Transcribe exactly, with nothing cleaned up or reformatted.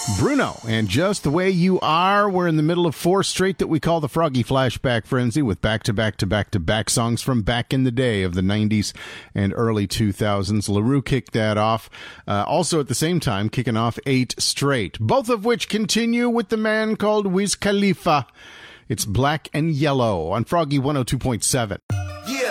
Bruno, and Just the Way You Are. We're in the middle of four straight that we call the Froggy Flashback Frenzy, with back-to-back-to-back-to-back songs from back in the day of the nineties and early two thousands. LaRue kicked that off. Uh, also at the same time, kicking off eight straight, both of which continue with the man called Wiz Khalifa. It's Black and Yellow on Froggy one oh two point seven.